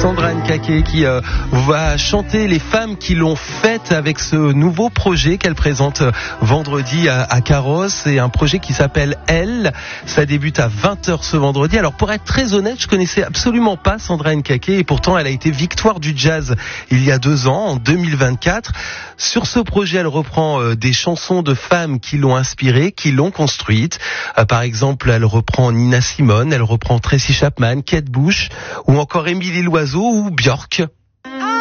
Sandra Nkake qui va chanter les femmes qui l'ont faite avec ce nouveau projet qu'elle présente vendredi à Carros. C'est un projet qui s'appelle Elle. Ça débute à 20h ce vendredi. Alors pour être très honnête, je connaissais absolument pas Sandra Nkake et pourtant elle a été victoire du jazz il y a 2 ans, en 2024. Sur ce projet, elle reprend des chansons de femmes qui l'ont inspirée, qui l'ont construite. Par exemple, elle reprend Nina Simone, elle reprend Tracy Chapman, Kate Bush ou encore Émilie Loiseau ou Björk.